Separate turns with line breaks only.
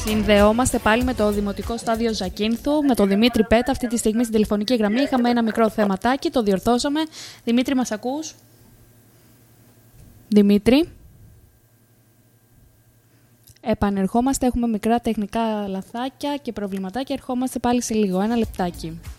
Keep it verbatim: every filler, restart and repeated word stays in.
Συνδεόμαστε πάλι με το Δημοτικό Στάδιο Ζακίνθου, με τον Δημήτρη Πέτα. Αυτή τη στιγμή στην τηλεφωνική γραμμή είχαμε ένα μικρό θεματάκι, το διορθώσαμε. Δημήτρη, μας ακούς? Δημήτρη. Επανερχόμαστε, έχουμε μικρά τεχνικά λαθάκια και προβληματάκια. Ερχόμαστε πάλι σε λίγο, ένα λεπτάκι.